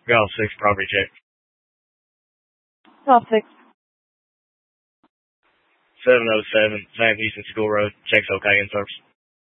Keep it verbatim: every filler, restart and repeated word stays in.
Golf six, property check. Golf six. seven oh seven, Sam Houston School Road. Check's okay in service.